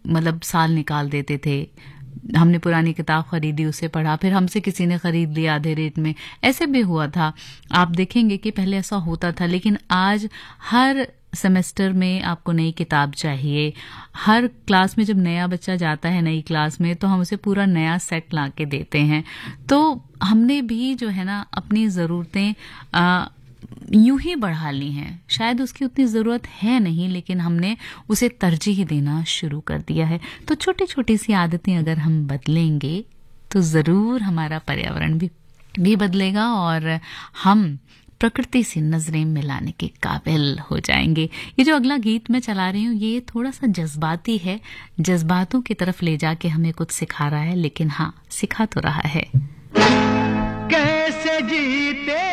मतलब साल निकाल देते थे। हमने पुरानी किताब खरीदी, उसे पढ़ा, फिर हमसे किसी ने खरीद लिया आधे रेट में, ऐसे भी हुआ था। आप देखेंगे कि पहले ऐसा होता था, लेकिन आज हर सेमेस्टर में आपको नई किताब चाहिए। हर क्लास में जब नया बच्चा जाता है नई क्लास में, तो हम उसे पूरा नया सेट ला के देते हैं। तो हमने भी जो है ना अपनी ज़रूरतें यूं ही बढ़ा ली हैं। शायद उसकी उतनी ज़रूरत है नहीं, लेकिन हमने उसे तरजीह देना शुरू कर दिया है। तो छोटी छोटी सी आदतें अगर हम बदलेंगे तो ज़रूर हमारा पर्यावरण भी बदलेगा और हम प्रकृति से नजरें मिलाने के काबिल हो जाएंगे। ये जो अगला गीत मैं चला रही हूँ, ये थोड़ा सा जज्बाती है, जज्बातों की तरफ ले जाके हमें कुछ सिखा रहा है, लेकिन हाँ, सिखा तो रहा है। कैसे जीते